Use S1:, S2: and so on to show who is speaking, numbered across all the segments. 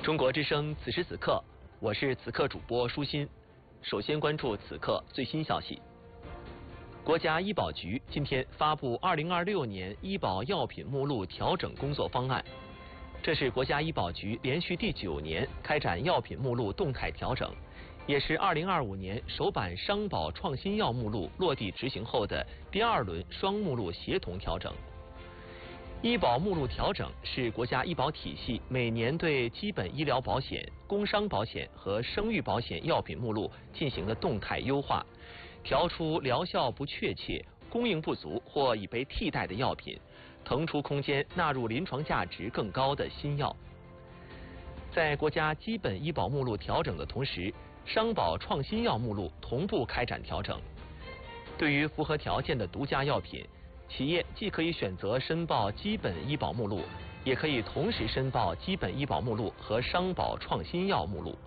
S1: 中国之声此时此刻，我是此刻主播舒心。首先关注此刻最新消息。国家医保局今天发布2026年医保药品目录调整工作方案，这是国家医保局连续第9年开展药品目录动态调整，也是2025年首版商保创新药目录落地执行后的第2轮双目录协同调整。医保目录调整是国家医保体系每年对基本医疗保险、工伤保险和生育保险药品目录进行的动态优化，调出疗效不确切、供应不足或已被替代的药品，腾出空间纳入临床价值更高的新药。在国家基本医保目录调整的同时，商保创新药目录同步开展调整。对于符合条件的独家药品，企业既可以选择申报基本医保目录，也可以同时申报基本医保目录和商保创新药目录。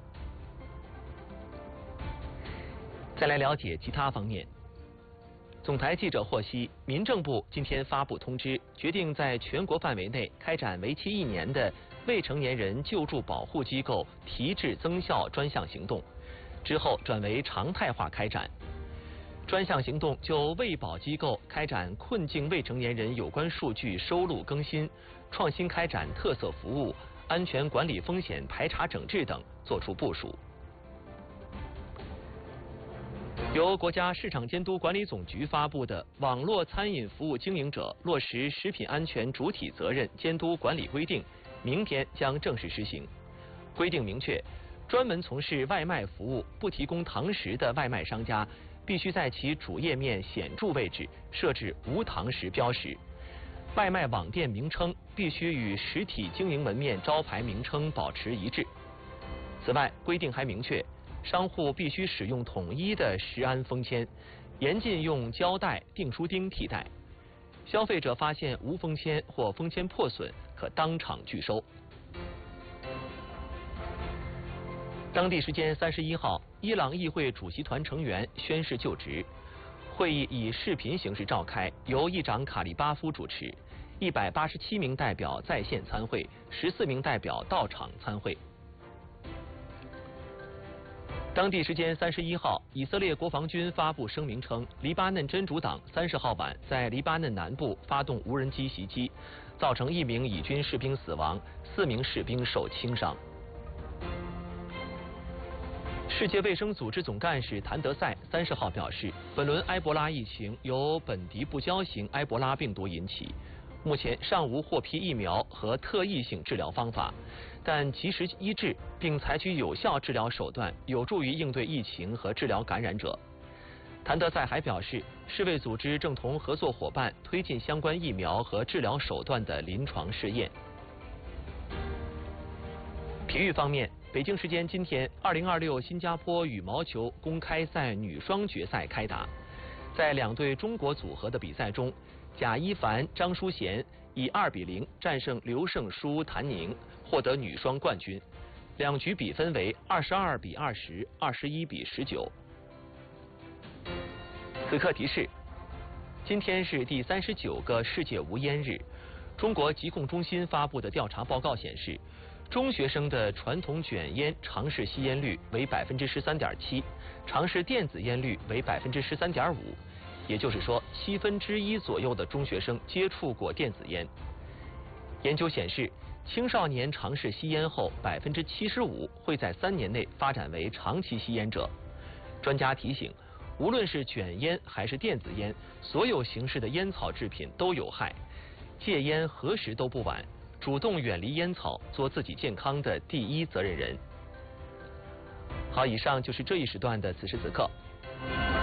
S1: 再来了解其他方面。总台记者获悉，民政部今天发布通知，决定在全国范围内开展为期1年的未成年人救助保护机构提质增效专项行动，之后转为常态化开展。专项行动就卫保机构开展困境未成年人有关数据收录更新、创新开展特色服务、安全管理风险排查整治等作出部署。由国家市场监督管理总局发布的《网络餐饮服务经营者落实食品安全主体责任监督管理规定》明天将正式施行。规定明确，专门从事外卖服务不提供堂食的外卖商家，必须在其主页面显著位置设置无堂食标识，外卖网店名称必须与实体经营门面招牌名称保持一致。此外，规定还明确，商户必须使用统一的食安封签，严禁用胶带、订书钉替代。消费者发现无封签或封签破损，可当场拒收。当地时间31号，伊朗议会主席团成员宣誓就职。会议以视频形式召开，由议长卡利巴夫主持，187名代表在线参会，14名代表到场参会。当地时间31号，以色列国防军发布声明称，黎巴嫩真主党30号晚在黎巴嫩南部发动无人机袭击，造成1名以军士兵死亡，4名士兵受轻伤。世界卫生组织总干事谭德赛30号表示，本轮埃博拉疫情由本地不交型埃博拉病毒引起，目前尚无获批疫苗和特异性治疗方法，但及时医治并采取有效治疗手段，有助于应对疫情和治疗感染者。谭德赛还表示，世卫组织正同合作伙伴推进相关疫苗和治疗手段的临床试验。体育方面，北京时间今天，2026新加坡羽毛球公开赛女双决赛开打。在2对中国组合的比赛中，贾一凡、张淑娴以2比0战胜刘胜书、谭宁，获得女双冠军。2局比分为22比20、21比19。此刻提示：今天是第39个世界无烟日。中国疾控中心发布的调查报告显示，中学生的传统卷烟尝试吸烟率为13.7%，尝试电子烟率为13.5%，也就是说1/7左右的中学生接触过电子烟。研究显示，青少年尝试吸烟后，75%会在3年内发展为长期吸烟者。专家提醒，无论是卷烟还是电子烟，所有形式的烟草制品都有害。戒烟何时都不晚，主动远离烟草，做自己健康的第一责任人。好，以上就是这一时段的此时此刻，